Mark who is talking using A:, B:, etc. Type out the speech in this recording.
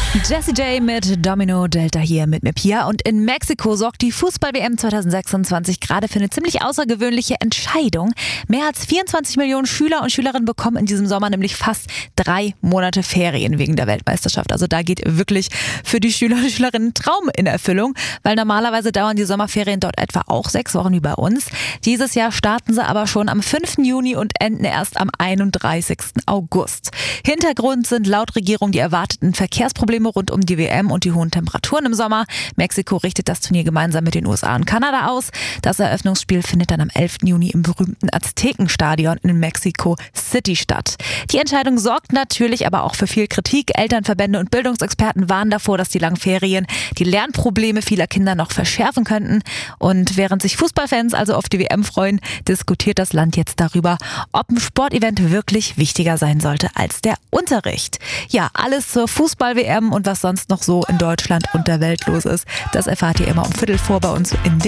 A: Jessie J mit Domino Delta hier mit mir Pia. Und in Mexiko sorgt die Fußball-WM 2026 gerade für eine ziemlich außergewöhnliche Entscheidung. Mehr als 24 Millionen Schüler und Schülerinnen bekommen in diesem Sommer nämlich fast 3 Monate Ferien wegen der Weltmeisterschaft. Also da geht wirklich für die Schüler und Schülerinnen ein Traum in Erfüllung, weil normalerweise dauern die Sommerferien dort etwa auch 6 Wochen wie bei uns. Dieses Jahr starten sie aber schon am 5. Juni und enden erst am 31. August. Hintergrund sind laut Regierung die erwarteten Verkehrsprobleme rund um die WM und die hohen Temperaturen im Sommer. Mexiko richtet das Turnier gemeinsam mit den USA und Kanada aus. Das Eröffnungsspiel findet dann am 11. Juni im berühmten Aztekenstadion in Mexico City statt. Die Entscheidung sorgt natürlich aber auch für viel Kritik. Elternverbände und Bildungsexperten warnen davor, dass die langen Ferien die Lernprobleme vieler Kinder noch verschärfen könnten. Und während sich Fußballfans also auf die WM freuen, diskutiert das Land jetzt darüber, ob ein Sportevent wirklich wichtiger sein sollte als der Unterricht. Ja, alles zur Fußball-WM und was sonst noch so in Deutschland und der Welt los ist, das erfahrt ihr immer um 15:15 bei uns in den